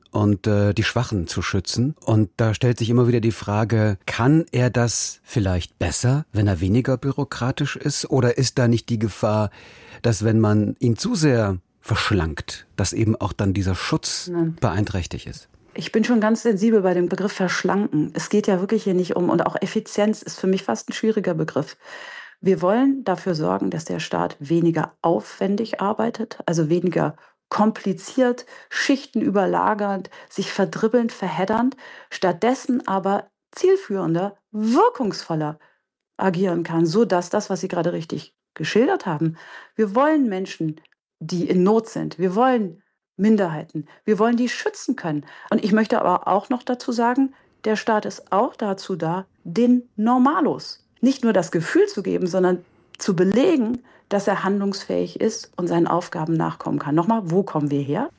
und die Schwachen zu schützen. Und da stellt sich immer wieder die Frage, kann er das vielleicht besser, wenn er weniger bürokratisch ist? Oder ist da nicht die Gefahr, dass wenn man ihn zu sehr verschlankt, dass eben auch dann dieser Schutz beeinträchtigt ist? Ich bin schon ganz sensibel bei dem Begriff verschlanken. Es geht ja wirklich hier nicht um, und auch Effizienz ist für mich fast ein schwieriger Begriff. Wir wollen dafür sorgen, dass der Staat weniger aufwendig arbeitet, also weniger kompliziert, Schichten überlagernd, sich verdribbelnd, verheddernd, stattdessen aber zielführender, wirkungsvoller agieren kann, sodass das, was Sie gerade richtig geschildert haben, wir wollen Menschen, die in Not sind, wir wollen Minderheiten, wir wollen die schützen können. Und ich möchte aber auch noch dazu sagen, der Staat ist auch dazu da, den Normalos nicht nur das Gefühl zu geben, sondern zu belegen, dass er handlungsfähig ist und seinen Aufgaben nachkommen kann. Nochmal, wo kommen wir her?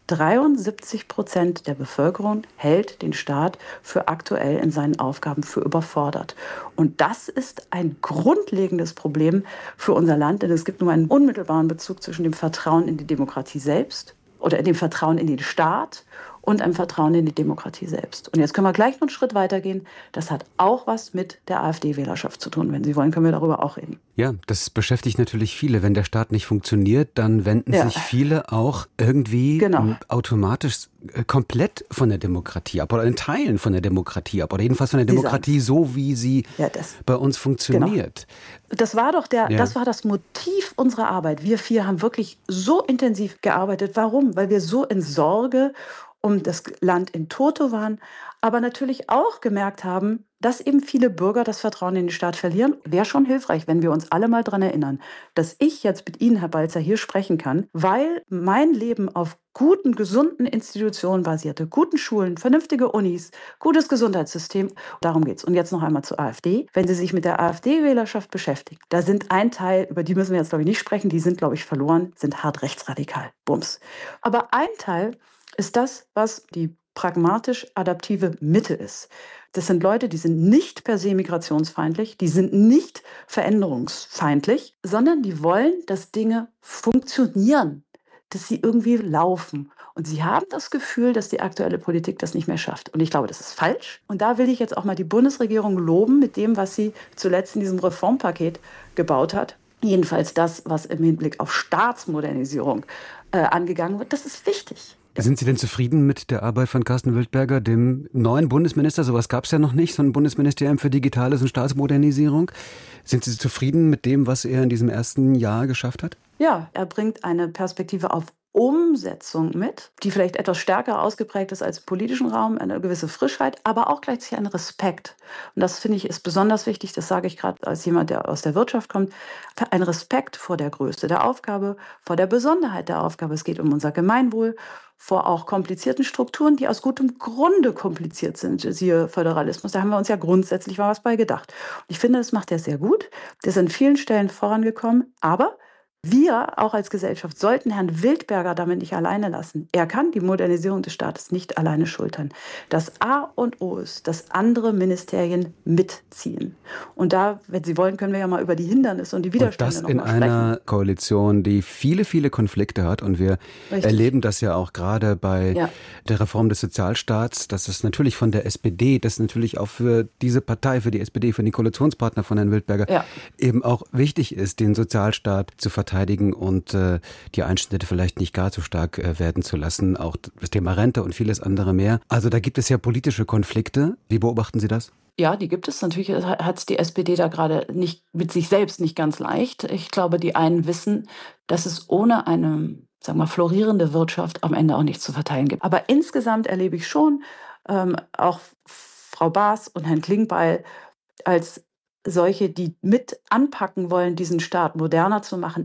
73% der Bevölkerung hält den Staat für aktuell in seinen Aufgaben für überfordert. Und das ist ein grundlegendes Problem für unser Land, denn es gibt nur einen unmittelbaren Bezug zwischen dem Vertrauen in die Demokratie selbst oder dem Vertrauen in den Staat und einem Vertrauen in die Demokratie selbst. Und jetzt können wir gleich noch einen Schritt weitergehen. Das hat auch was mit der AfD-Wählerschaft zu tun. Wenn Sie wollen, können wir darüber auch reden. Ja, das beschäftigt natürlich viele. Wenn der Staat nicht funktioniert, dann wenden sich viele auch irgendwie automatisch komplett von der Demokratie ab oder in Teilen von der Demokratie ab oder jedenfalls von der Demokratie so, wie sie bei uns funktioniert. Genau. Das war doch das war das Motiv unserer Arbeit. Wir vier haben wirklich so intensiv gearbeitet. Warum? Weil wir so in Sorge um das Land in Toto waren, aber natürlich auch gemerkt haben, dass eben viele Bürger das Vertrauen in den Staat verlieren. Wäre schon hilfreich, wenn wir uns alle mal daran erinnern, dass ich jetzt mit Ihnen, Herr Balzer, hier sprechen kann, weil mein Leben auf guten, gesunden Institutionen basierte, guten Schulen, vernünftige Unis, gutes Gesundheitssystem. Darum geht's. Und jetzt noch einmal zur AfD. Wenn Sie sich mit der AfD-Wählerschaft beschäftigen, da sind ein Teil, über die müssen wir jetzt, glaube ich, nicht sprechen, die sind, glaube ich, verloren, sind hart rechtsradikal. Bums. Aber ein Teil ist das, was die pragmatisch-adaptive Mitte ist. Das sind Leute, die sind nicht per se migrationsfeindlich, die sind nicht veränderungsfeindlich, sondern die wollen, dass Dinge funktionieren, dass sie irgendwie laufen. Und sie haben das Gefühl, dass die aktuelle Politik das nicht mehr schafft. Und ich glaube, das ist falsch. Und da will ich jetzt auch mal die Bundesregierung loben mit dem, was sie zuletzt in diesem Reformpaket gebaut hat. Jedenfalls das, was im Hinblick auf Staatsmodernisierung angegangen wird, das ist wichtig. Sind Sie denn zufrieden mit der Arbeit von Carsten Wildberger, dem neuen Bundesminister? Sowas gab es ja noch nicht, so ein Bundesministerium für Digitales und Staatsmodernisierung. Sind Sie zufrieden mit dem, was er in diesem ersten Jahr geschafft hat? Ja, er bringt eine Perspektive auf Umsetzung mit, die vielleicht etwas stärker ausgeprägt ist als im politischen Raum, eine gewisse Frischheit, aber auch gleichzeitig ein Respekt. Und das, finde ich, ist besonders wichtig, das sage ich gerade als jemand, der aus der Wirtschaft kommt, ein Respekt vor der Größe der Aufgabe, vor der Besonderheit der Aufgabe. Es geht um unser Gemeinwohl, vor auch komplizierten Strukturen, die aus gutem Grunde kompliziert sind. Siehe Föderalismus, da haben wir uns ja grundsätzlich mal was bei gedacht. Und ich finde, das macht er sehr gut. Der ist an vielen Stellen vorangekommen, aber wir, auch als Gesellschaft, sollten Herrn Wildberger damit nicht alleine lassen. Er kann die Modernisierung des Staates nicht alleine schultern. Das A und O ist, dass andere Ministerien mitziehen. Und da, wenn Sie wollen, können wir ja mal über die Hindernisse und die Widerstände noch mal sprechen. Und das in einer Koalition, die viele, viele Konflikte hat. Und wir erleben das ja auch gerade bei der Reform des Sozialstaats, dass es natürlich von der SPD, das natürlich auch für diese Partei, für die SPD, für den Koalitionspartner von Herrn Wildberger eben auch wichtig ist, den Sozialstaat zu verteidigen und die Einschnitte vielleicht nicht gar so stark werden zu lassen. Auch das Thema Rente und vieles andere mehr. Also da gibt es ja politische Konflikte. Wie beobachten Sie das? Ja, die gibt es. Natürlich hat es die SPD da gerade nicht mit sich selbst nicht ganz leicht. Ich glaube, die einen wissen, dass es ohne eine, sagen wir, florierende Wirtschaft am Ende auch nichts zu verteilen gibt. Aber insgesamt erlebe ich schon auch Frau Baas und Herrn Klingbeil als solche, die mit anpacken wollen, diesen Staat moderner zu machen,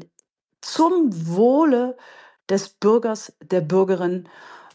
zum Wohle des Bürgers, der Bürgerin,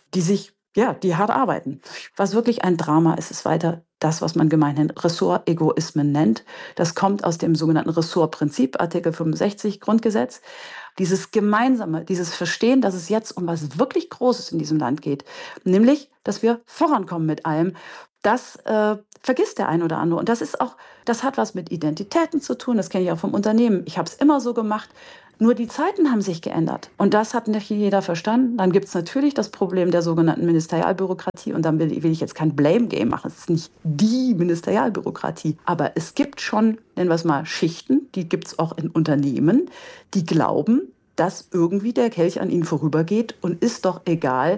die hart arbeiten. Was wirklich ein Drama ist, ist weiter das, was man gemeinhin Ressortegoismen nennt. Das kommt aus dem sogenannten Ressortprinzip, Artikel 65 Grundgesetz. Dieses Gemeinsame, dieses Verstehen, dass es jetzt um was wirklich Großes in diesem Land geht, nämlich, dass wir vorankommen mit allem. Das vergisst der ein oder andere. Und das hat was mit Identitäten zu tun. Das kenne ich auch vom Unternehmen. Ich habe es immer so gemacht. Nur die Zeiten haben sich geändert. Und das hat nicht jeder verstanden. Dann gibt es natürlich das Problem der sogenannten Ministerialbürokratie. Und dann will ich jetzt kein Blame-Game machen. Es ist nicht die Ministerialbürokratie. Aber es gibt schon, nennen wir es mal, Schichten, die gibt es auch in Unternehmen, die glauben, dass irgendwie der Kelch an ihnen vorübergeht und ist doch egal,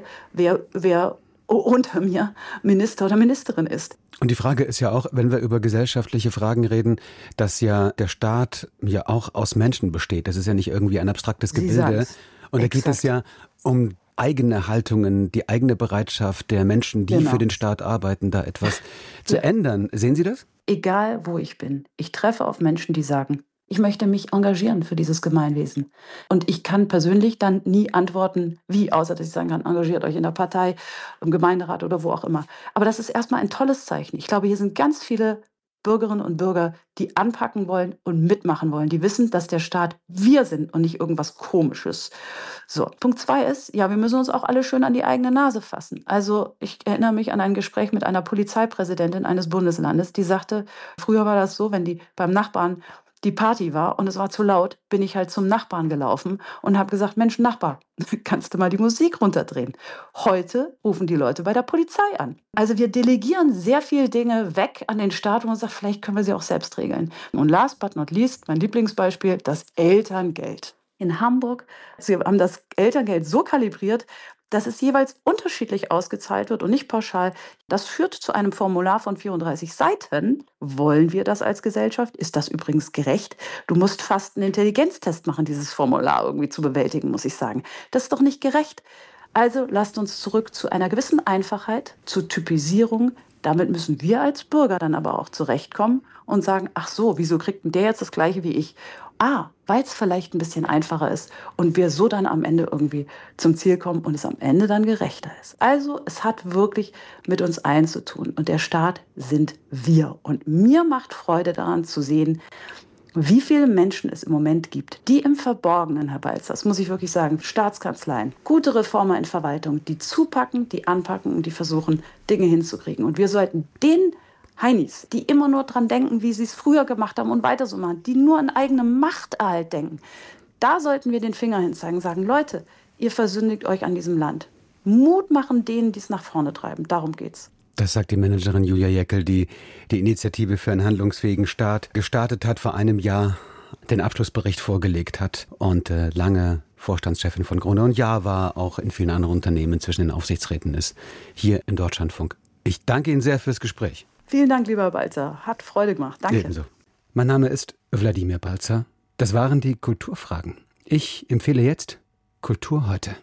wer unter mir Minister oder Ministerin ist. Und die Frage ist ja auch, wenn wir über gesellschaftliche Fragen reden, dass ja der Staat ja auch aus Menschen besteht. Das ist ja nicht irgendwie ein abstraktes Gebilde. Und da geht es ja um eigene Haltungen, die eigene Bereitschaft der Menschen, die für den Staat arbeiten, da etwas zu ändern. Sehen Sie das? Egal, wo ich bin. Ich treffe auf Menschen, die sagen, ich möchte mich engagieren für dieses Gemeinwesen. Und ich kann persönlich dann nie antworten, wie, außer dass ich sagen kann, engagiert euch in der Partei, im Gemeinderat oder wo auch immer. Aber das ist erstmal ein tolles Zeichen. Ich glaube, hier sind ganz viele Bürgerinnen und Bürger, die anpacken wollen und mitmachen wollen. Die wissen, dass der Staat wir sind und nicht irgendwas Komisches. So, Punkt 2 ist, ja, wir müssen uns auch alle schön an die eigene Nase fassen. Also ich erinnere mich an ein Gespräch mit einer Polizeipräsidentin eines Bundeslandes, die sagte, früher war das so, wenn die beim Nachbarn die Party war und es war zu laut, bin ich halt zum Nachbarn gelaufen und habe gesagt, Mensch, Nachbar, kannst du mal die Musik runterdrehen? Heute rufen die Leute bei der Polizei an. Also wir delegieren sehr viele Dinge weg an den Staat, wo man sagt, vielleicht können wir sie auch selbst regeln. Und last but not least, mein Lieblingsbeispiel, das Elterngeld. In Hamburg, sie haben das Elterngeld so kalibriert, dass es jeweils unterschiedlich ausgezahlt wird und nicht pauschal. Das führt zu einem Formular von 34 Seiten. Wollen wir das als Gesellschaft? Ist das übrigens gerecht? Du musst fast einen Intelligenztest machen, dieses Formular irgendwie zu bewältigen, muss ich sagen. Das ist doch nicht gerecht. Also lasst uns zurück zu einer gewissen Einfachheit, zur Typisierung. Damit müssen wir als Bürger dann aber auch zurechtkommen und sagen, ach so, wieso kriegt denn der jetzt das Gleiche wie ich? Weil es vielleicht ein bisschen einfacher ist und wir so dann am Ende irgendwie zum Ziel kommen und es am Ende dann gerechter ist. Also es hat wirklich mit uns allen zu tun und der Staat sind wir. Und mir macht Freude daran zu sehen, wie viele Menschen es im Moment gibt, die im Verborgenen, Herr Balzer, das muss ich wirklich sagen, Staatskanzleien, gute Reformer in Verwaltung, die zupacken, die anpacken und die versuchen, Dinge hinzukriegen. Und wir sollten den Heinis, die immer nur dran denken, wie sie es früher gemacht haben und weiter so machen, die nur an eigene Machterhalt denken, da sollten wir den Finger hinzeigen, sagen, Leute, ihr versündigt euch an diesem Land. Mut machen denen, die es nach vorne treiben. Darum geht's. Das sagt die Managerin Julia Jäckel, die die Initiative für einen handlungsfähigen Staat gestartet hat, vor einem Jahr den Abschlussbericht vorgelegt hat und lange Vorstandschefin von Gruner + Jahr war, auch in vielen anderen Unternehmen zwischen den Aufsichtsräten ist, hier im Deutschlandfunk. Ich danke Ihnen sehr fürs Gespräch. Vielen Dank, lieber Balzer. Hat Freude gemacht. Danke. Ebenso. Mein Name ist Wladimir Balzer. Das waren die Kulturfragen. Ich empfehle jetzt Kultur heute.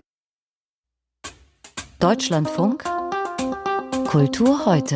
Deutschlandfunk Kultur heute.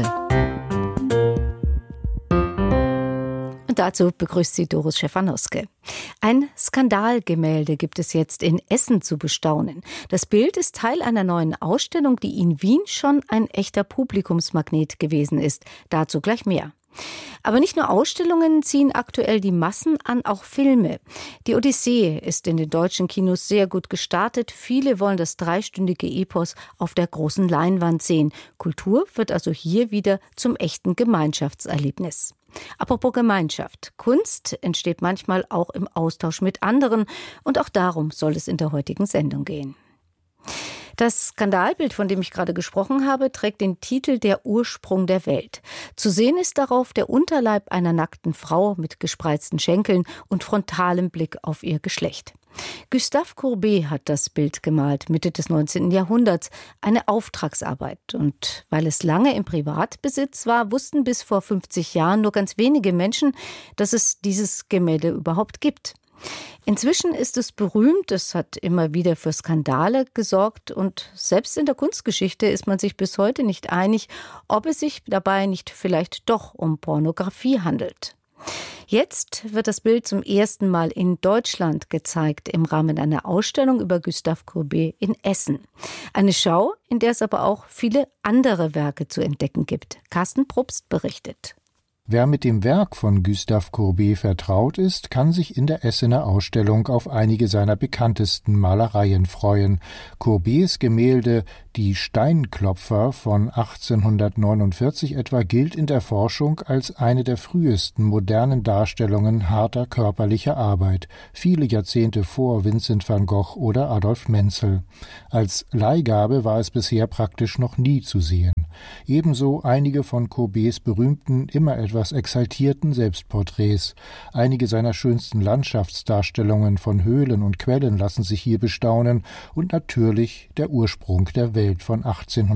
Und dazu begrüßt sie Doris Stephanowske. Ein Skandalgemälde gibt es jetzt in Essen zu bestaunen. Das Bild ist Teil einer neuen Ausstellung, die in Wien schon ein echter Publikumsmagnet gewesen ist. Dazu gleich mehr. Aber nicht nur Ausstellungen ziehen aktuell die Massen an, auch Filme. Die Odyssee ist in den deutschen Kinos sehr gut gestartet. Viele wollen das 3-stündige Epos auf der großen Leinwand sehen. Kultur wird also hier wieder zum echten Gemeinschaftserlebnis. Apropos Gemeinschaft. Kunst entsteht manchmal auch im Austausch mit anderen. Und auch darum soll es in der heutigen Sendung gehen. Das Skandalbild, von dem ich gerade gesprochen habe, trägt den Titel Der Ursprung der Welt. Zu sehen ist darauf der Unterleib einer nackten Frau mit gespreizten Schenkeln und frontalem Blick auf ihr Geschlecht. Gustave Courbet hat das Bild gemalt, Mitte des 19. Jahrhunderts, eine Auftragsarbeit. Und weil es lange im Privatbesitz war, wussten bis vor 50 Jahren nur ganz wenige Menschen, dass es dieses Gemälde überhaupt gibt. Inzwischen ist es berühmt, es hat immer wieder für Skandale gesorgt und selbst in der Kunstgeschichte ist man sich bis heute nicht einig, ob es sich dabei nicht vielleicht doch um Pornografie handelt. Jetzt wird das Bild zum ersten Mal in Deutschland gezeigt im Rahmen einer Ausstellung über Gustave Courbet in Essen. Eine Schau, in der es aber auch viele andere Werke zu entdecken gibt. Carsten Probst berichtet. Wer mit dem Werk von Gustave Courbet vertraut ist, kann sich in der Essener Ausstellung auf einige seiner bekanntesten Malereien freuen. Courbets Gemälde »Die Steinklopfer« von 1849 etwa gilt in der Forschung als eine der frühesten modernen Darstellungen harter körperlicher Arbeit, viele Jahrzehnte vor Vincent van Gogh oder Adolf Menzel. Als Leihgabe war es bisher praktisch noch nie zu sehen. Ebenso einige von Courbets berühmten, immer etwas exaltierten Selbstporträts. Einige seiner schönsten Landschaftsdarstellungen von Höhlen und Quellen lassen sich hier bestaunen und natürlich der Ursprung der Welt von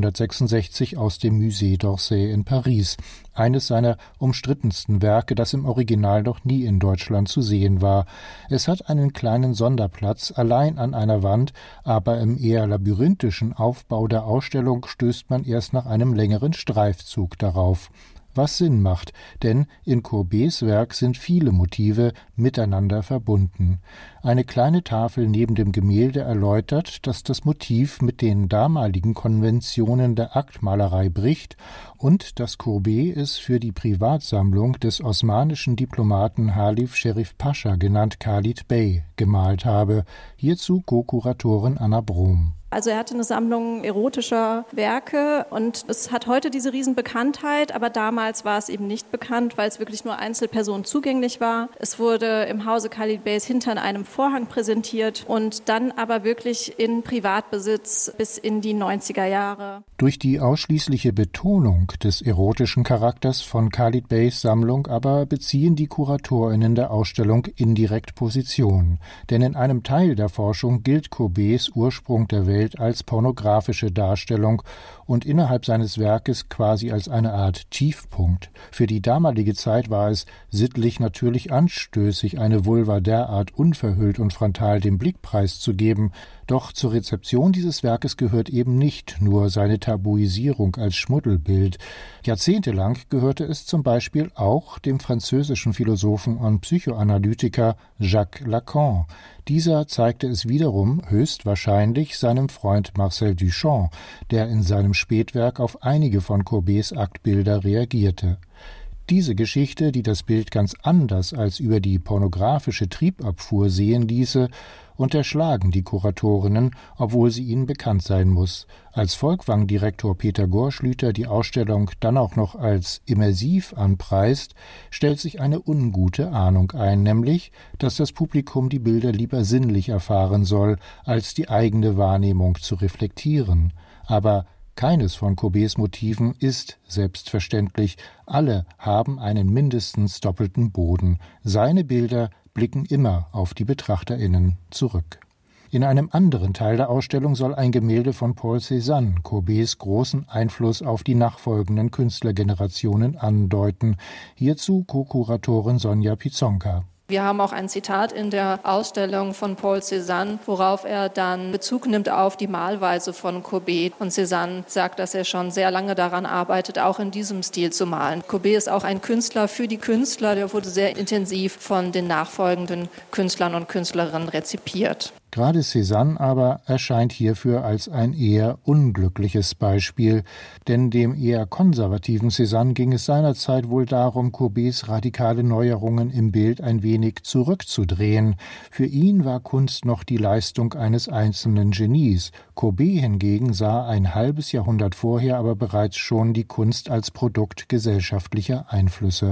1866 aus dem Musée d'Orsay in Paris. Eines seiner umstrittensten Werke, das im Original noch nie in Deutschland zu sehen war. Es hat einen kleinen Sonderplatz allein an einer Wand, aber im eher labyrinthischen Aufbau der Ausstellung stößt man erst nach einem längeren Streifzug darauf. Was Sinn macht, denn in Courbets Werk sind viele Motive miteinander verbunden. Eine kleine Tafel neben dem Gemälde erläutert, dass das Motiv mit den damaligen Konventionen der Aktmalerei bricht und dass Courbet es für die Privatsammlung des osmanischen Diplomaten Halif Sherif Pascha, genannt Khalid Bey, gemalt habe. Hierzu Co-Kuratorin Anna Brom. Also er hatte eine Sammlung erotischer Werke und es hat heute diese Riesenbekanntheit, aber damals war es eben nicht bekannt, weil es wirklich nur Einzelpersonen zugänglich war. Es wurde im Hause Khalid Beys hinter einem Vorhang präsentiert und dann aber wirklich in Privatbesitz bis in die 90er Jahre. Durch die ausschließliche Betonung des erotischen Charakters von Khalid Beys Sammlung aber beziehen die KuratorInnen der Ausstellung indirekt Position. Denn in einem Teil der Forschung gilt Courbets Ursprung der Welt als pornografische Darstellung und innerhalb seines Werkes quasi als eine Art Tiefpunkt. Für die damalige Zeit war es sittlich natürlich anstößig, eine Vulva derart unverhüllt und frontal dem Blick preiszugeben. Doch zur Rezeption dieses Werkes gehört eben nicht nur seine Tabuisierung als Schmuddelbild. Jahrzehntelang gehörte es zum Beispiel auch dem französischen Philosophen und Psychoanalytiker Jacques Lacan. Dieser zeigte es wiederum höchstwahrscheinlich seinem Freund Marcel Duchamp, der in seinem Spätwerk auf einige von Courbets Aktbilder reagierte. Diese Geschichte, die das Bild ganz anders als über die pornografische Triebabfuhr sehen ließe, unterschlagen die Kuratorinnen, obwohl sie ihnen bekannt sein muss. Als Folkwang-Direktor Peter Gohrschlüter die Ausstellung dann auch noch als immersiv anpreist, stellt sich eine ungute Ahnung ein, nämlich, dass das Publikum die Bilder lieber sinnlich erfahren soll, als die eigene Wahrnehmung zu reflektieren. Aber keines von Courbets Motiven ist selbstverständlich. Alle haben einen mindestens doppelten Boden. Seine Bilder blicken immer auf die BetrachterInnen zurück. In einem anderen Teil der Ausstellung soll ein Gemälde von Paul Cézanne Courbets großen Einfluss auf die nachfolgenden Künstlergenerationen andeuten. Hierzu Co-Kuratorin Sonja Pizonka. Wir haben auch ein Zitat in der Ausstellung von Paul Cézanne, worauf er dann Bezug nimmt auf die Malweise von Courbet. Und Cézanne sagt, dass er schon sehr lange daran arbeitet, auch in diesem Stil zu malen. Courbet ist auch ein Künstler für die Künstler, der wurde sehr intensiv von den nachfolgenden Künstlern und Künstlerinnen rezipiert. Gerade Cézanne aber erscheint hierfür als ein eher unglückliches Beispiel, denn dem eher konservativen Cézanne ging es seinerzeit wohl darum, Courbets radikale Neuerungen im Bild ein wenig zurückzudrehen. Für ihn war Kunst noch die Leistung eines einzelnen Genies. Courbet hingegen sah ein halbes Jahrhundert vorher aber bereits schon die Kunst als Produkt gesellschaftlicher Einflüsse.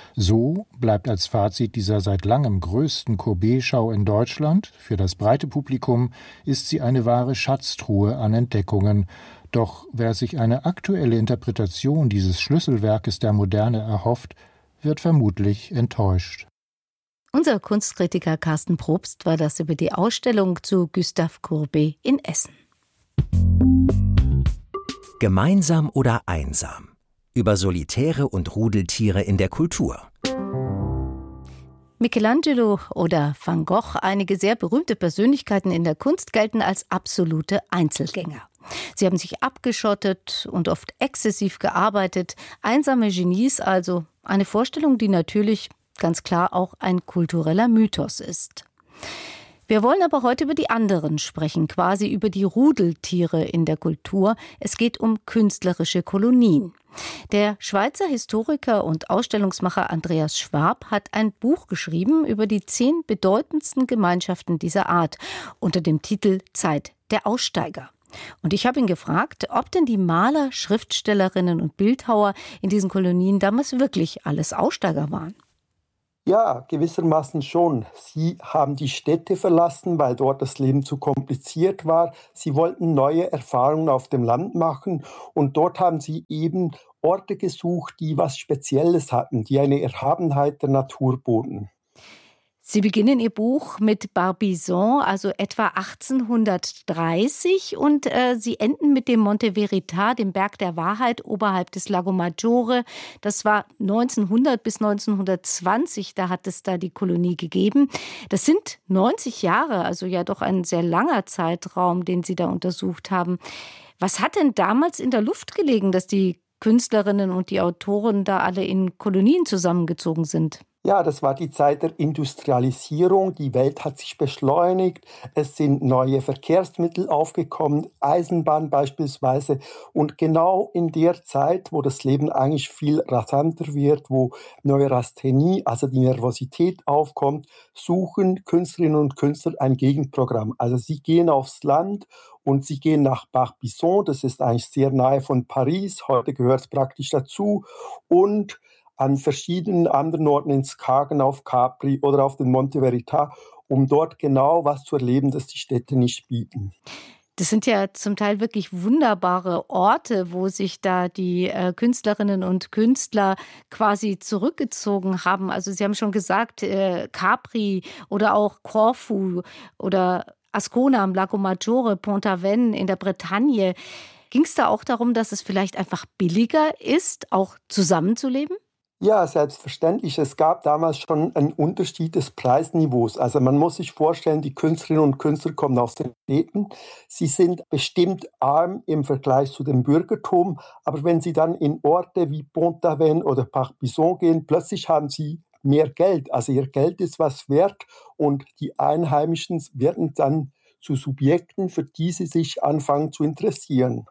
So bleibt als Fazit dieser seit langem größten Courbet-Schau in Deutschland: Für das breite Publikum ist sie eine wahre Schatztruhe an Entdeckungen. Doch wer sich eine aktuelle Interpretation dieses Schlüsselwerkes der Moderne erhofft, wird vermutlich enttäuscht. Unser Kunstkritiker Carsten Probst war das über die Ausstellung zu Gustave Courbet in Essen. Gemeinsam oder einsam? Über Solitäre und Rudeltiere in der Kultur. Michelangelo oder Van Gogh, einige sehr berühmte Persönlichkeiten in der Kunst, gelten als absolute Einzelgänger. Sie haben sich abgeschottet und oft exzessiv gearbeitet. Einsame Genies also, eine Vorstellung, die natürlich ganz klar auch ein kultureller Mythos ist. Wir wollen aber heute über die anderen sprechen, quasi über die Rudeltiere in der Kultur. Es geht um künstlerische Kolonien. Der Schweizer Historiker und Ausstellungsmacher Andreas Schwab hat ein Buch geschrieben über die 10 bedeutendsten Gemeinschaften dieser Art unter dem Titel Zeit der Aussteiger. Und ich habe ihn gefragt, ob denn die Maler, Schriftstellerinnen und Bildhauer in diesen Kolonien damals wirklich alles Aussteiger waren. Ja, gewissermaßen schon. Sie haben die Städte verlassen, weil dort das Leben zu kompliziert war. Sie wollten neue Erfahrungen auf dem Land machen und dort haben sie eben Orte gesucht, die was Spezielles hatten, die eine Erhabenheit der Natur boten. Sie beginnen Ihr Buch mit Barbizon, also etwa 1830 und Sie enden mit dem Monte Verità, dem Berg der Wahrheit oberhalb des Lago Maggiore. Das war 1900 bis 1920, da hat es da die Kolonie gegeben. Das sind 90 Jahre, also ja doch ein sehr langer Zeitraum, den Sie da untersucht haben. Was hat denn damals in der Luft gelegen, dass die Künstlerinnen und die Autoren da alle in Kolonien zusammengezogen sind? Ja, das war die Zeit der Industrialisierung. Die Welt hat sich beschleunigt. Es sind neue Verkehrsmittel aufgekommen, Eisenbahn beispielsweise. Und genau in der Zeit, wo das Leben eigentlich viel rasanter wird, wo Neurasthenie, also die Nervosität aufkommt, suchen Künstlerinnen und Künstler ein Gegenprogramm. Also sie gehen aufs Land und sie gehen nach Barbizon. Das ist eigentlich sehr nahe von Paris. Heute gehört es praktisch dazu. Und an verschiedenen anderen Orten in Skagen, auf Capri oder auf dem Monte Verità, um dort genau was zu erleben, das die Städte nicht bieten. Das sind ja zum Teil wirklich wunderbare Orte, wo sich da die Künstlerinnen und Künstler quasi zurückgezogen haben. Also Sie haben schon gesagt, Capri oder auch Korfu oder Ascona am Lago Maggiore, Pont-Aven in der Bretagne. Ging es da auch darum, dass es vielleicht einfach billiger ist, auch zusammenzuleben? Ja, selbstverständlich. Es gab damals schon einen Unterschied des Preisniveaus. Also man muss sich vorstellen, die Künstlerinnen und Künstler kommen aus den Städten. Sie sind bestimmt arm im Vergleich zu dem Bürgertum. Aber wenn sie dann in Orte wie Pont-Aven oder Barbizon gehen, plötzlich haben sie mehr Geld. Also ihr Geld ist was wert und die Einheimischen werden dann zu Subjekten, für die sie sich anfangen zu interessieren.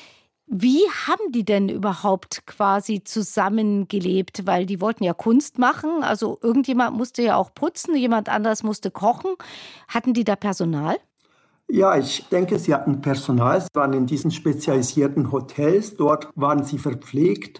Wie haben die denn überhaupt quasi zusammengelebt? Weil die wollten ja Kunst machen, also irgendjemand musste ja auch putzen, jemand anders musste kochen. Hatten die da Personal? Ja, ich denke, sie hatten Personal. Sie waren in diesen spezialisierten Hotels. Dort waren sie verpflegt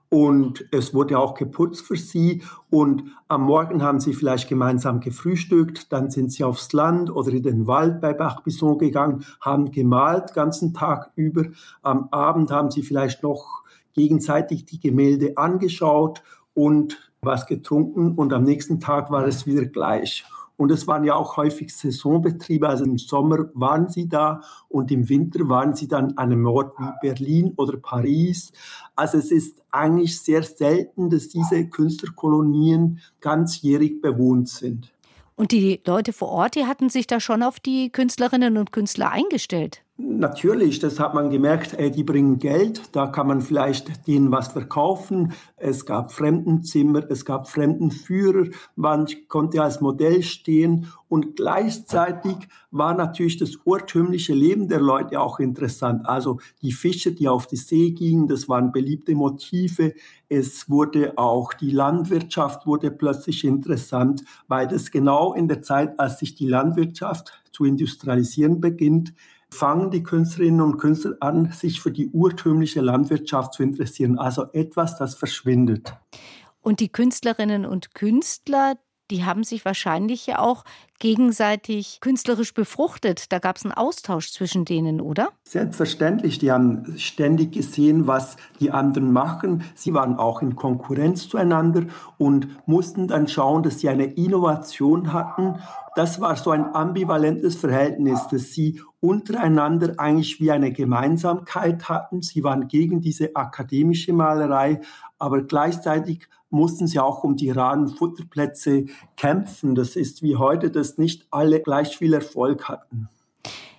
und es wurde auch geputzt für sie. Und am Morgen haben sie vielleicht gemeinsam gefrühstückt. Dann sind sie aufs Land oder in den Wald bei Barbizon gegangen, haben gemalt den ganzen Tag über. Am Abend haben sie vielleicht noch gegenseitig die Gemälde angeschaut und was getrunken. Und am nächsten Tag war es wieder gleich. Und es waren ja auch häufig Saisonbetriebe, also im Sommer waren sie da und im Winter waren sie dann an einem Ort wie Berlin oder Paris. Also es ist eigentlich sehr selten, dass diese Künstlerkolonien ganzjährig bewohnt sind. Und die Leute vor Ort, die hatten sich da schon auf die Künstlerinnen und Künstler eingestellt? Natürlich, das hat man gemerkt, die bringen Geld, da kann man vielleicht denen was verkaufen. Es gab Fremdenzimmer, es gab Fremdenführer, man konnte als Modell stehen und gleichzeitig war natürlich das urtümliche Leben der Leute auch interessant. Also die Fischer, die auf die See gingen, das waren beliebte Motive. Es wurde auch die Landwirtschaft wurde plötzlich interessant, weil das genau in der Zeit, als sich die Landwirtschaft zu industrialisieren beginnt, fangen die Künstlerinnen und Künstler an, sich für die urtümliche Landwirtschaft zu interessieren. Also etwas, das verschwindet. Und die Künstlerinnen und Künstler, die haben sich wahrscheinlich ja auch gegenseitig künstlerisch befruchtet. Da gab es einen Austausch zwischen denen, oder? Selbstverständlich. Die haben ständig gesehen, was die anderen machen. Sie waren auch in Konkurrenz zueinander und mussten dann schauen, dass sie eine Innovation hatten. Das war so ein ambivalentes Verhältnis, dass sie untereinander eigentlich wie eine Gemeinsamkeit hatten. Sie waren gegen diese akademische Malerei, aber gleichzeitig mussten sie auch um die raren Futterplätze kämpfen. Das ist wie heute, dass nicht alle gleich viel Erfolg hatten.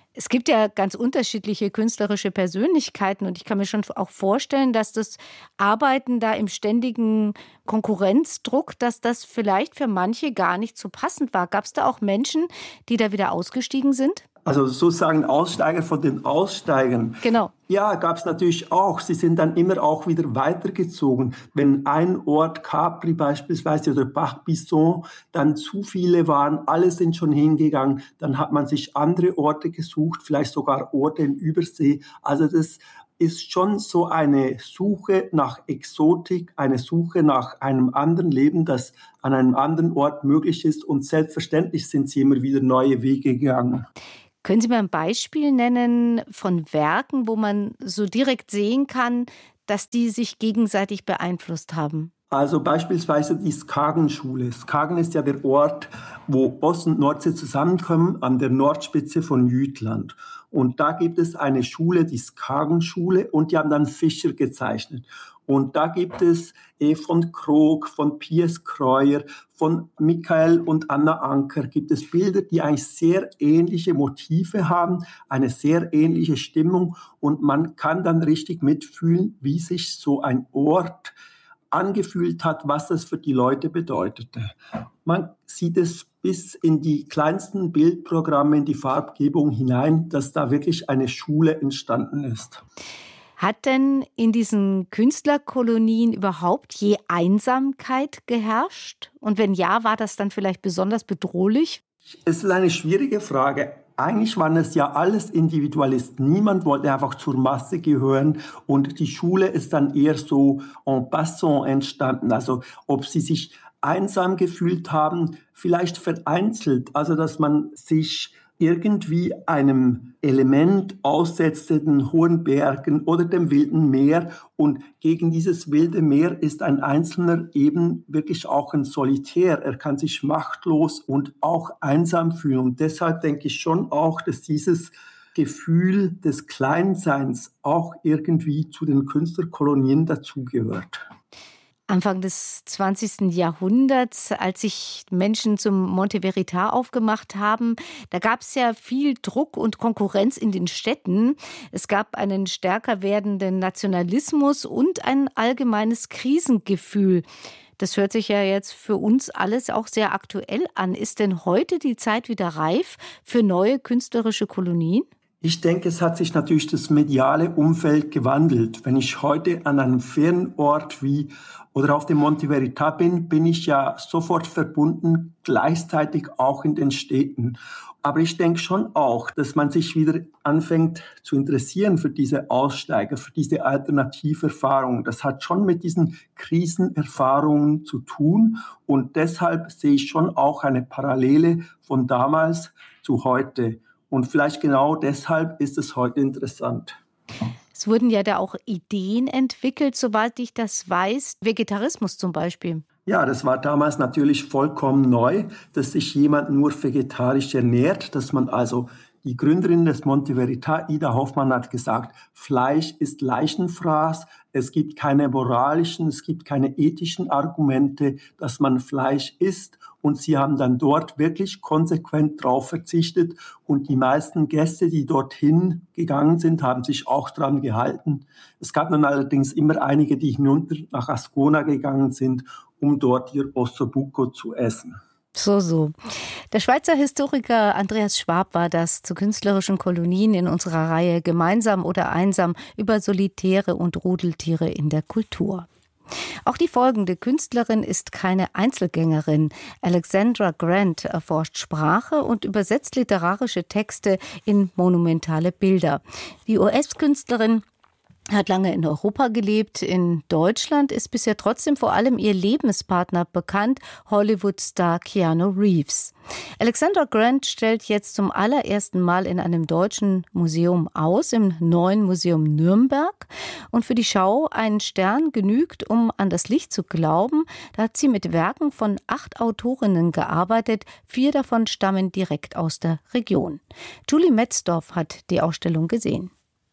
Es gibt ja ganz unterschiedliche künstlerische Persönlichkeiten und ich kann mir schon auch vorstellen, dass das Arbeiten da im ständigen Konkurrenzdruck, dass das vielleicht für manche gar nicht so passend war. Gab es da auch Menschen, die da wieder ausgestiegen sind? Also sozusagen Aussteiger von den Aussteigern. Genau. Ja, gab es natürlich auch. Sie sind dann immer auch wieder weitergezogen. Wenn ein Ort, Capri beispielsweise oder Bach-Bisson, dann zu viele waren, alle sind schon hingegangen, dann hat man sich andere Orte gesucht, vielleicht sogar Orte in Übersee. Also das ist schon so eine Suche nach Exotik, eine Suche nach einem anderen Leben, das an einem anderen Ort möglich ist. Und selbstverständlich sind sie immer wieder neue Wege gegangen. Können Sie mir ein Beispiel nennen von Werken, wo man so direkt sehen kann, dass die sich gegenseitig beeinflusst haben? Also beispielsweise die Skagenschule. Skagen ist ja der Ort, wo Ost- und Nordsee zusammenkommen, an der Nordspitze von Jütland. Und da gibt es eine Schule, die Skagenschule, und die haben dann Fischer gezeichnet. Und da gibt es von Krog, von Piers Kreuer, von Michael und Anna Anker gibt es Bilder, die eigentlich sehr ähnliche Motive haben, eine sehr ähnliche Stimmung. Und man kann dann richtig mitfühlen, wie sich so ein Ort angefühlt hat, was das für die Leute bedeutete. Man sieht es bis in die kleinsten Bildprogramme, in die Farbgebung hinein, dass da wirklich eine Schule entstanden ist. Hat denn in diesen Künstlerkolonien überhaupt je Einsamkeit geherrscht? Und wenn ja, war das dann vielleicht besonders bedrohlich? Es ist eine schwierige Frage. Eigentlich waren es ja alles Individualisten. Niemand wollte einfach zur Masse gehören. Und die Schule ist dann eher so en passant entstanden. Also ob sie sich einsam gefühlt haben, vielleicht vereinzelt. Also dass man sich irgendwie einem Element aussetzte, den hohen Bergen oder dem wilden Meer. Und gegen dieses wilde Meer ist ein Einzelner eben wirklich auch ein Solitär. Er kann sich machtlos und auch einsam fühlen. Und deshalb denke ich schon auch, dass dieses Gefühl des Kleinseins auch irgendwie zu den Künstlerkolonien dazugehört. Anfang des 20. Jahrhunderts, als sich Menschen zum Monte Verita aufgemacht haben, da gab es ja viel Druck und Konkurrenz in den Städten. Es gab einen stärker werdenden Nationalismus und ein allgemeines Krisengefühl. Das hört sich ja jetzt für uns alles auch sehr aktuell an. Ist denn heute die Zeit wieder reif für neue künstlerische Kolonien? Ich denke, es hat sich natürlich das mediale Umfeld gewandelt. Wenn ich heute an einem Fernort wie oder auf dem Monte Verita bin ich ja sofort verbunden, gleichzeitig auch in den Städten. Aber ich denke schon auch, dass man sich wieder anfängt zu interessieren für diese Aussteiger, für diese Alternativerfahrungen. Das hat schon mit diesen Krisenerfahrungen zu tun. Und deshalb sehe ich schon auch eine Parallele von damals zu heute. Und vielleicht genau deshalb ist es heute interessant. Es wurden ja da auch Ideen entwickelt, soweit ich das weiß. Vegetarismus zum Beispiel. Ja, das war damals natürlich vollkommen neu, dass sich jemand nur vegetarisch ernährt, dass man also die Gründerin des Monte Verita, Ida Hoffmann, hat gesagt, Fleisch ist Leichenfraß, es gibt keine moralischen, es gibt keine ethischen Argumente, dass man Fleisch isst. Und sie haben dann dort wirklich konsequent drauf verzichtet. Und die meisten Gäste, die dorthin gegangen sind, haben sich auch dran gehalten. Es gab dann allerdings immer einige, die hinunter nach Ascona gegangen sind, um dort ihr Ossobuco zu essen. So. Der Schweizer Historiker Andreas Schwab war das zu künstlerischen Kolonien in unserer Reihe Gemeinsam oder einsam über Solitäre und Rudeltiere in der Kultur. Auch die folgende Künstlerin ist keine Einzelgängerin. Alexandra Grant erforscht Sprache und übersetzt literarische Texte in monumentale Bilder. Die US-Künstlerin hat lange in Europa gelebt. In Deutschland ist bisher trotzdem vor allem ihr Lebenspartner bekannt, Hollywood-Star Keanu Reeves. Alexandra Grant stellt jetzt zum allerersten Mal in einem deutschen Museum aus, im Neuen Museum Nürnberg. Und für die Schau ein Stern genügt, um an das Licht zu glauben. Da hat sie mit Werken von 8 Autorinnen gearbeitet. 4 davon stammen direkt aus der Region. Julie Metzdorf hat die Ausstellung gesehen.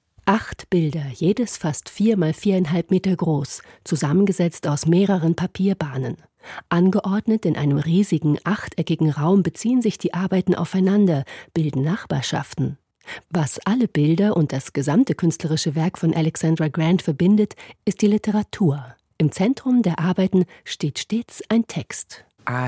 8 Bilder, jedes fast 4 mal 4,5 Meter groß, zusammengesetzt aus mehreren Papierbahnen. Angeordnet in einem riesigen, achteckigen Raum beziehen sich die Arbeiten aufeinander, bilden Nachbarschaften. Was alle Bilder und das gesamte künstlerische Werk von Alexandra Grant verbindet, ist die Literatur. Im Zentrum der Arbeiten steht stets ein Text.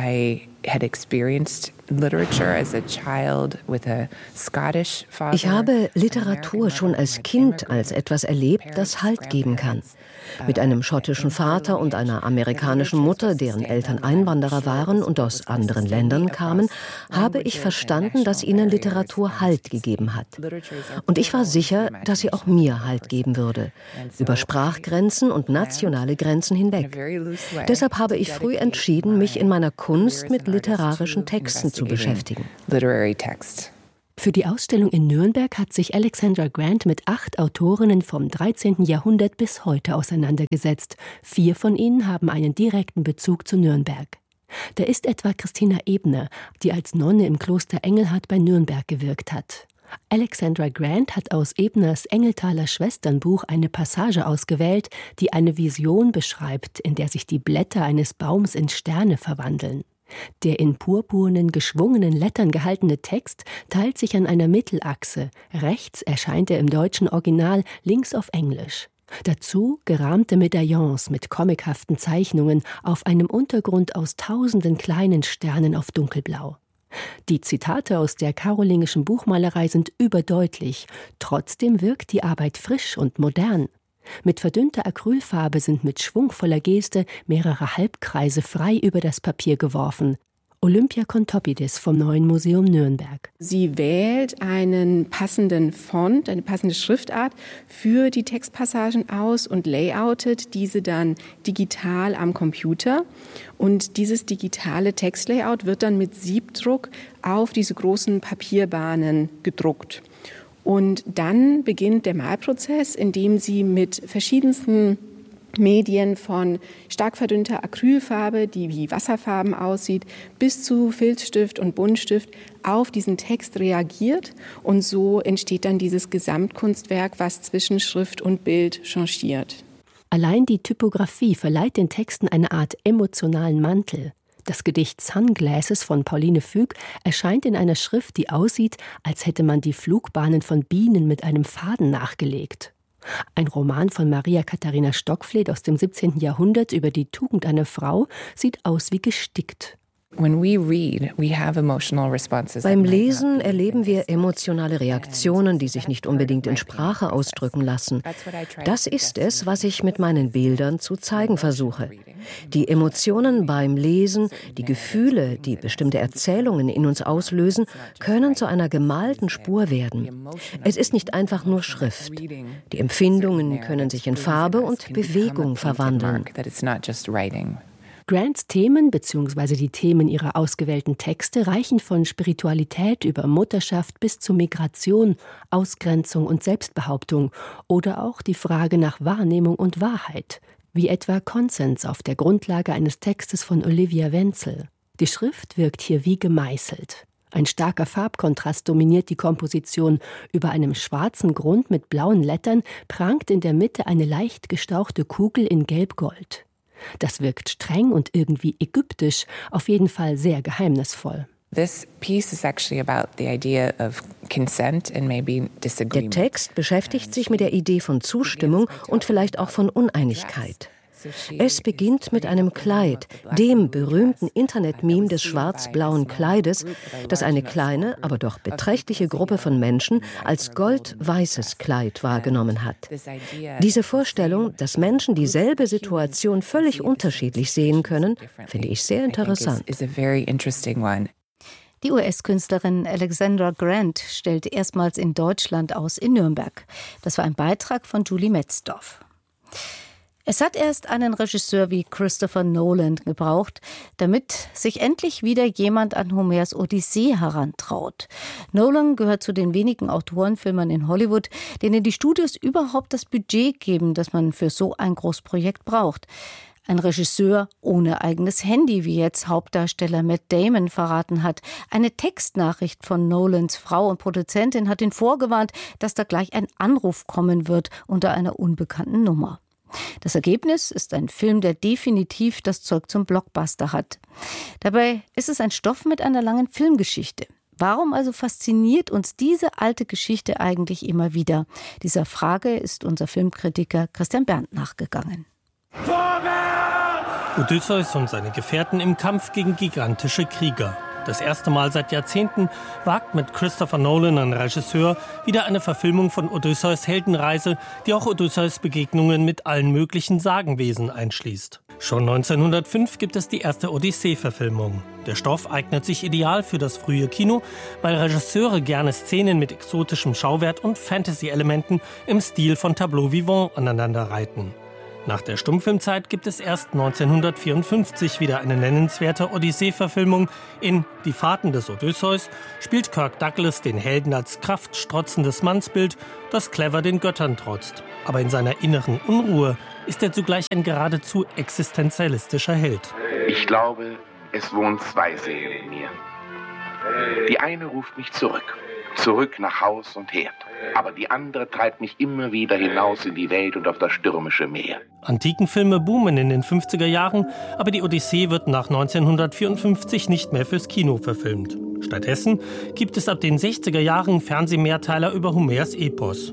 Ich habe Literatur schon als Kind als etwas erlebt, das Halt geben kann. Mit einem schottischen Vater und einer amerikanischen Mutter, deren Eltern Einwanderer waren und aus anderen Ländern kamen, habe ich verstanden, dass ihnen Literatur Halt gegeben hat. Und ich war sicher, dass sie auch mir Halt geben würde, über Sprachgrenzen und nationale Grenzen hinweg. Deshalb habe ich früh entschieden, mich in meiner Kunst mit literarischen Texten zu beschäftigen. Für die Ausstellung in Nürnberg hat sich Alexandra Grant mit 8 Autorinnen vom 13. Jahrhundert bis heute auseinandergesetzt. 4 von ihnen haben einen direkten Bezug zu Nürnberg. Da ist etwa Christina Ebner, die als Nonne im Kloster Engelhardt bei Nürnberg gewirkt hat. Alexandra Grant hat aus Ebners Engeltaler Schwesternbuch eine Passage ausgewählt, die eine Vision beschreibt, in der sich die Blätter eines Baums in Sterne verwandeln. Der in purpurnen, geschwungenen Lettern gehaltene Text teilt sich an einer Mittelachse. Rechts erscheint er im deutschen Original, links auf Englisch. Dazu gerahmte Medaillons mit comichaften Zeichnungen auf einem Untergrund aus tausenden kleinen Sternen auf dunkelblau. Die Zitate aus der karolingischen Buchmalerei sind überdeutlich. Trotzdem wirkt die Arbeit frisch und modern. Mit verdünnter Acrylfarbe sind mit schwungvoller Geste mehrere Halbkreise frei über das Papier geworfen. Olympia Contopidis vom Neuen Museum Nürnberg. Sie wählt einen passenden Font, eine passende Schriftart für die Textpassagen aus und layoutet diese dann digital am Computer. Und dieses digitale Textlayout wird dann mit Siebdruck auf diese großen Papierbahnen gedruckt. Und dann beginnt der Malprozess, in dem sie mit verschiedensten Medien von stark verdünnter Acrylfarbe, die wie Wasserfarben aussieht, bis zu Filzstift und Buntstift auf diesen Text reagiert. Und so entsteht dann dieses Gesamtkunstwerk, was zwischen Schrift und Bild changiert. Allein die Typografie verleiht den Texten eine Art emotionalen Mantel. Das Gedicht Sunglasses von Pauline Fugue erscheint in einer Schrift, die aussieht, als hätte man die Flugbahnen von Bienen mit einem Faden nachgelegt. Ein Roman von Maria Katharina Stockfleth aus dem 17. Jahrhundert über die Tugend einer Frau sieht aus wie gestickt. Beim Lesen erleben wir emotionale Reaktionen, die sich nicht unbedingt in Sprache ausdrücken lassen. Das ist es, was ich mit meinen Bildern zu zeigen versuche. Die Emotionen beim Lesen, die Gefühle, die bestimmte Erzählungen in uns auslösen, können zu einer gemalten Spur werden. Es ist nicht einfach nur Schrift. Die Empfindungen können sich in Farbe und Bewegung verwandeln. Grants Themen bzw. die Themen ihrer ausgewählten Texte reichen von Spiritualität über Mutterschaft bis zu Migration, Ausgrenzung und Selbstbehauptung oder auch die Frage nach Wahrnehmung und Wahrheit, wie etwa Konsens auf der Grundlage eines Textes von Olivia Wenzel. Die Schrift wirkt hier wie gemeißelt. Ein starker Farbkontrast dominiert die Komposition. Über einem schwarzen Grund mit blauen Lettern prangt in der Mitte eine leicht gestauchte Kugel in Gelb-Gold. Das wirkt streng und irgendwie ägyptisch, auf jeden Fall sehr geheimnisvoll. Der Text beschäftigt sich mit der Idee von Zustimmung und vielleicht auch von Uneinigkeit. Es beginnt mit einem Kleid, dem berühmten Internet-Meme des schwarz-blauen Kleides, das eine kleine, aber doch beträchtliche Gruppe von Menschen als gold-weißes Kleid wahrgenommen hat. Diese Vorstellung, dass Menschen dieselbe Situation völlig unterschiedlich sehen können, finde ich sehr interessant. Die US-Künstlerin Alexandra Grant stellte erstmals in Deutschland aus in Nürnberg. Das war ein Beitrag von Julie Metzdorf. Es hat erst einen Regisseur wie Christopher Nolan gebraucht, damit sich endlich wieder jemand an Homers Odyssee herantraut. Nolan gehört zu den wenigen Autorenfilmern in Hollywood, denen die Studios überhaupt das Budget geben, das man für so ein Großprojekt braucht. Ein Regisseur ohne eigenes Handy, wie jetzt Hauptdarsteller Matt Damon verraten hat. Eine Textnachricht von Nolans Frau und Produzentin hat ihn vorgewarnt, dass da gleich ein Anruf kommen wird unter einer unbekannten Nummer. Das Ergebnis ist ein Film, der definitiv das Zeug zum Blockbuster hat. Dabei ist es ein Stoff mit einer langen Filmgeschichte. Warum also fasziniert uns diese alte Geschichte eigentlich immer wieder? Dieser Frage ist unser Filmkritiker Christian Berndt nachgegangen. Odysseus und seine Gefährten im Kampf gegen gigantische Krieger. Das erste Mal seit Jahrzehnten wagt mit Christopher Nolan, ein Regisseur, wieder eine Verfilmung von Odysseus' Heldenreise, die auch Odysseus' Begegnungen mit allen möglichen Sagenwesen einschließt. Schon 1905 gibt es die erste Odyssee-Verfilmung. Der Stoff eignet sich ideal für das frühe Kino, weil Regisseure gerne Szenen mit exotischem Schauwert und Fantasy-Elementen im Stil von Tableau vivant aneinanderreihten. Nach der Stummfilmzeit gibt es erst 1954 wieder eine nennenswerte Odyssee-Verfilmung. In Die Fahrten des Odysseus spielt Kirk Douglas den Helden als kraftstrotzendes Mannsbild, das clever den Göttern trotzt. Aber in seiner inneren Unruhe ist er zugleich ein geradezu existenzialistischer Held. Ich glaube, es wohnen zwei Seelen in mir. Die eine ruft mich zurück nach Haus und Herd. Aber die andere treibt mich immer wieder hinaus in die Welt und auf das stürmische Meer. Antikenfilme boomen in den 50er Jahren, aber die Odyssee wird nach 1954 nicht mehr fürs Kino verfilmt. Stattdessen gibt es ab den 60er Jahren Fernsehmehrteiler über Homers Epos.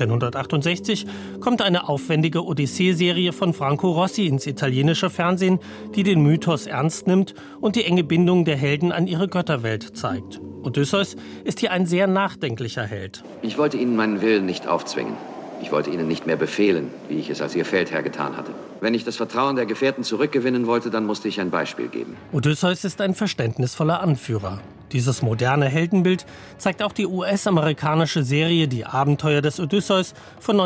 1968 kommt eine aufwendige Odyssee-Serie von Franco Rossi ins italienische Fernsehen, die den Mythos ernst nimmt und die enge Bindung der Helden an ihre Götterwelt zeigt. Odysseus ist hier ein sehr nachdenklicher Held. Ich wollte Ihnen meinen Willen nicht aufzwingen. Ich wollte Ihnen nicht mehr befehlen, wie ich es als Ihr Feldherr getan hatte. Wenn ich das Vertrauen der Gefährten zurückgewinnen wollte, dann musste ich ein Beispiel geben. Odysseus ist ein verständnisvoller Anführer. Dieses moderne Heldenbild zeigt auch die US-amerikanische Serie Die Abenteuer des Odysseus von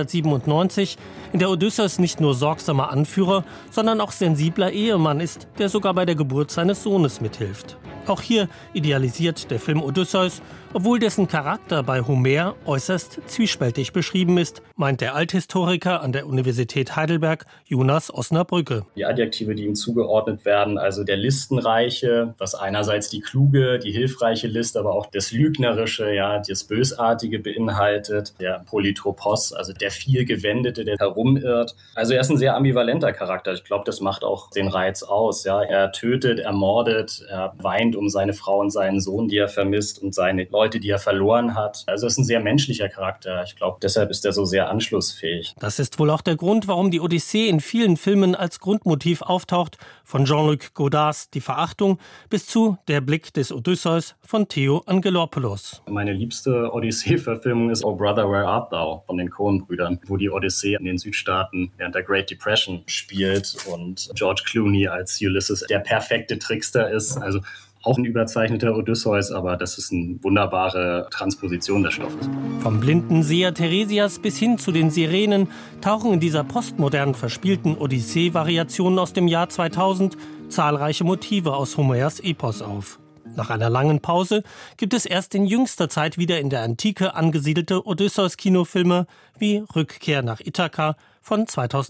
1997, in der Odysseus nicht nur sorgsamer Anführer, sondern auch sensibler Ehemann ist, der sogar bei der Geburt seines Sohnes mithilft. Auch hier idealisiert der Film Odysseus, obwohl dessen Charakter bei Homer äußerst zwiespältig beschrieben ist, meint der Althistoriker an der Universität Heidelberg Jonas Osnabrücke. Die Adjektive, die ihm zugeordnet werden, also der Listenreiche, was einerseits die kluge, die hilfreiche List, aber auch das Lügnerische, ja, das Bösartige beinhaltet, der Polytropos, also der Vielgewendete, der herumirrt. Also er ist ein sehr ambivalenter Charakter. Ich glaube, das macht auch den Reiz aus. Ja. Er tötet, er mordet, er weint um seine Frau und seinen Sohn, die er vermisst, und seine Leute, die er verloren hat. Also es ist ein sehr menschlicher Charakter. Ich glaube, deshalb ist er so sehr anschlussfähig. Das ist wohl auch der Grund, warum die Odyssee in vielen Filmen als Grundmotiv auftaucht, von Jean-Luc Godards Die Verachtung bis zu Der Blick des Odysseus von Theo Angelopoulos. Meine liebste Odyssee-Verfilmung ist Oh Brother, Where Art Thou von den Coen-Brüdern, wo die Odyssee in den Südstaaten während der Great Depression spielt und George Clooney als Ulysses der perfekte Trickster ist. Also auch ein überzeichneter Odysseus, aber das ist eine wunderbare Transposition des Stoffes. Vom blinden Seher Theresias bis hin zu den Sirenen tauchen in dieser postmodern verspielten Odyssee-Variation aus dem Jahr 2000 zahlreiche Motive aus Homers Epos auf. Nach einer langen Pause gibt es erst in jüngster Zeit wieder in der Antike angesiedelte Odysseus-Kinofilme wie Rückkehr nach Ithaka von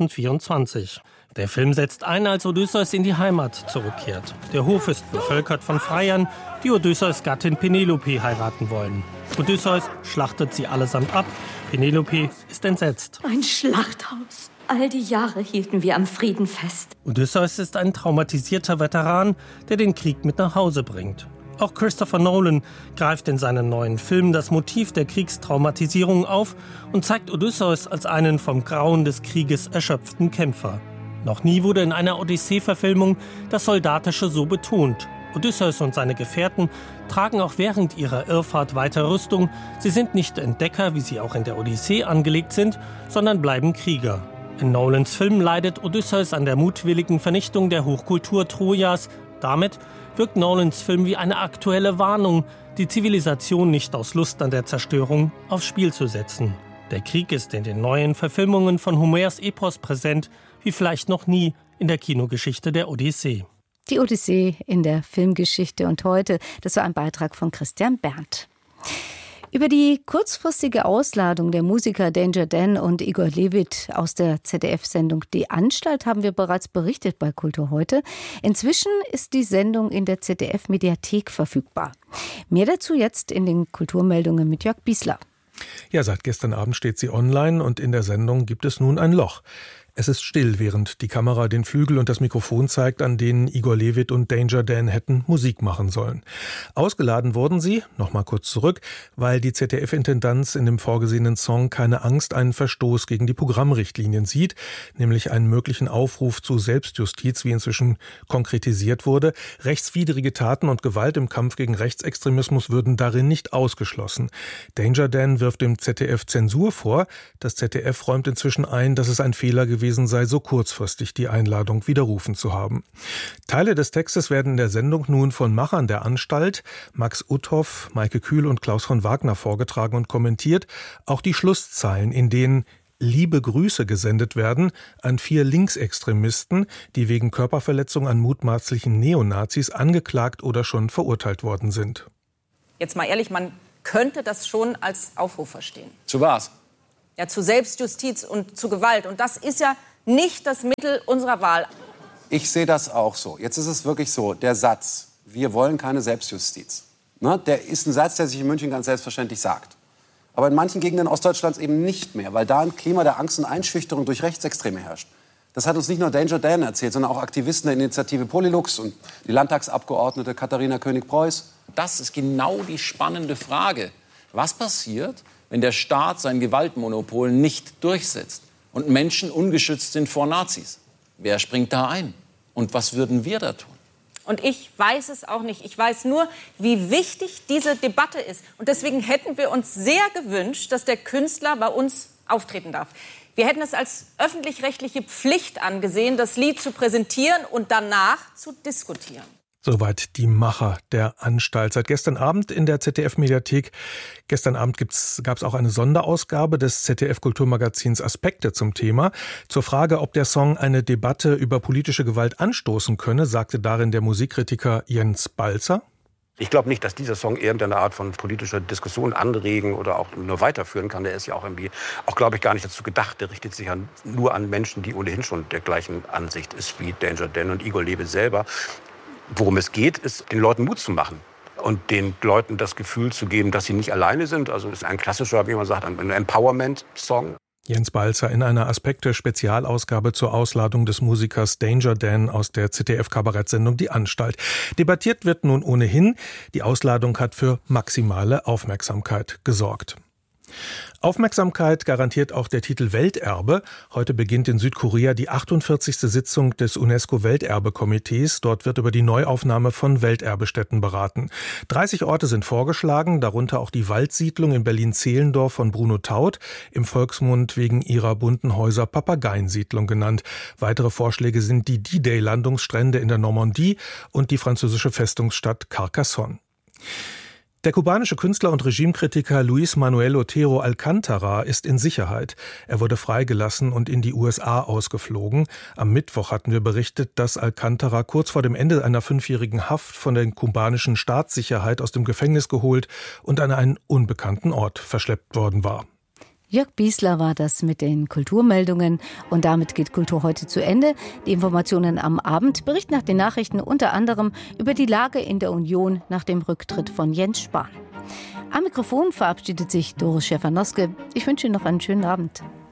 2024. Der Film setzt ein, als Odysseus in die Heimat zurückkehrt. Der Hof ist bevölkert von Freiern, die Odysseus' Gattin Penelope heiraten wollen. Odysseus schlachtet sie allesamt ab. Penelope ist entsetzt. Ein Schlachthaus. All die Jahre hielten wir am Frieden fest. Odysseus ist ein traumatisierter Veteran, der den Krieg mit nach Hause bringt. Auch Christopher Nolan greift in seinen neuen Filmen das Motiv der Kriegstraumatisierung auf und zeigt Odysseus als einen vom Grauen des Krieges erschöpften Kämpfer. Noch nie wurde in einer Odyssee-Verfilmung das Soldatische so betont. Odysseus und seine Gefährten tragen auch während ihrer Irrfahrt weiter Rüstung. Sie sind nicht Entdecker, wie sie auch in der Odyssee angelegt sind, sondern bleiben Krieger. In Nolans Film leidet Odysseus an der mutwilligen Vernichtung der Hochkultur Trojas. Damit wirkt Nolans Film wie eine aktuelle Warnung, die Zivilisation nicht aus Lust an der Zerstörung aufs Spiel zu setzen. Der Krieg ist in den neuen Verfilmungen von Homers Epos präsent, wie vielleicht noch nie in der Kinogeschichte der Odyssee. Die Odyssee in der Filmgeschichte und heute, das war ein Beitrag von Christian Berndt. Über die kurzfristige Ausladung der Musiker Danger Dan und Igor Levit aus der ZDF-Sendung Die Anstalt haben wir bereits berichtet bei Kultur heute. Inzwischen ist die Sendung in der ZDF-Mediathek verfügbar. Mehr dazu jetzt in den Kulturmeldungen mit Jörg Biesler. Ja, seit gestern Abend steht sie online und in der Sendung gibt es nun ein Loch. Es ist still, während die Kamera den Flügel und das Mikrofon zeigt, an denen Igor Levit und Danger Dan hätten Musik machen sollen. Ausgeladen wurden sie, nochmal kurz zurück, weil die ZDF-Intendanz in dem vorgesehenen Song keine Angst, einen Verstoß gegen die Programmrichtlinien sieht, nämlich einen möglichen Aufruf zu Selbstjustiz, wie inzwischen konkretisiert wurde. Rechtswidrige Taten und Gewalt im Kampf gegen Rechtsextremismus würden darin nicht ausgeschlossen. Danger Dan wirft dem ZDF Zensur vor. Das ZDF räumt inzwischen ein, dass es ein Fehler gewesen sei, so kurzfristig die Einladung widerrufen zu haben. Teile des Textes werden in der Sendung nun von Machern der Anstalt, Max Uthoff, Maike Kühl und Klaus von Wagner vorgetragen und kommentiert. Auch die Schlusszeilen, in denen liebe Grüße gesendet werden an 4 Linksextremisten, die wegen Körperverletzung an mutmaßlichen Neonazis angeklagt oder schon verurteilt worden sind. Jetzt mal ehrlich, man könnte das schon als Aufruf verstehen. Zu was? Ja, zu Selbstjustiz und zu Gewalt. Und das ist ja nicht das Mittel unserer Wahl. Ich sehe das auch so. Jetzt ist es wirklich so, der Satz, wir wollen keine Selbstjustiz, ne, der ist ein Satz, der sich in München ganz selbstverständlich sagt. Aber in manchen Gegenden Ostdeutschlands eben nicht mehr, weil da ein Klima der Angst und Einschüchterung durch Rechtsextreme herrscht. Das hat uns nicht nur Danger Dan erzählt, sondern auch Aktivisten der Initiative Polylux und die Landtagsabgeordnete Katharina König-Preuß. Das ist genau die spannende Frage. Was passiert, wenn der Staat sein Gewaltmonopol nicht durchsetzt und Menschen ungeschützt sind vor Nazis? Wer springt da ein? Und was würden wir da tun? Und ich weiß es auch nicht. Ich weiß nur, wie wichtig diese Debatte ist. Und deswegen hätten wir uns sehr gewünscht, dass der Künstler bei uns auftreten darf. Wir hätten es als öffentlich-rechtliche Pflicht angesehen, das Lied zu präsentieren und danach zu diskutieren. Soweit die Macher der Anstalt. Seit gestern Abend in der ZDF-Mediathek. Gestern Abend gab es auch eine Sonderausgabe des ZDF-Kulturmagazins Aspekte zum Thema. Zur Frage, ob der Song eine Debatte über politische Gewalt anstoßen könne, sagte darin der Musikkritiker Jens Balzer. Ich glaube nicht, dass dieser Song irgendeine Art von politischer Diskussion anregen oder auch nur weiterführen kann. Der ist ja auch irgendwie, glaube ich, gar nicht dazu gedacht. Der richtet sich ja nur an Menschen, die ohnehin schon der gleichen Ansicht ist wie Danger Dan und Igor Levit selber. Worum es geht, ist, den Leuten Mut zu machen und den Leuten das Gefühl zu geben, dass sie nicht alleine sind. Also es ist ein klassischer, wie man sagt, ein Empowerment-Song. Jens Balzer in einer Aspekte-Spezialausgabe zur Ausladung des Musikers Danger Dan aus der ZDF-Kabarettsendung Die Anstalt. Debattiert wird nun ohnehin. Die Ausladung hat für maximale Aufmerksamkeit gesorgt. Aufmerksamkeit garantiert auch der Titel Welterbe. Heute beginnt in Südkorea die 48. Sitzung des UNESCO-Welterbekomitees. Dort wird über die Neuaufnahme von Welterbestätten beraten. 30 Orte sind vorgeschlagen, darunter auch die Waldsiedlung in Berlin-Zehlendorf von Bruno Taut, im Volksmund wegen ihrer bunten Häuser Papageiensiedlung genannt. Weitere Vorschläge sind die D-Day-Landungsstrände in der Normandie und die französische Festungsstadt Carcassonne. Der kubanische Künstler und Regimekritiker Luis Manuel Otero Alcántara ist in Sicherheit. Er wurde freigelassen und in die USA ausgeflogen. Am Mittwoch hatten wir berichtet, dass Alcántara kurz vor dem Ende einer 5-jährigen Haft von der kubanischen Staatssicherheit aus dem Gefängnis geholt und an einen unbekannten Ort verschleppt worden war. Jörg Biesler war das mit den Kulturmeldungen und damit geht Kultur heute zu Ende. Die Informationen am Abend berichten nach den Nachrichten unter anderem über die Lage in der Union nach dem Rücktritt von Jens Spahn. Am Mikrofon verabschiedet sich Doris Schäfer-Noske. Ich wünsche Ihnen noch einen schönen Abend.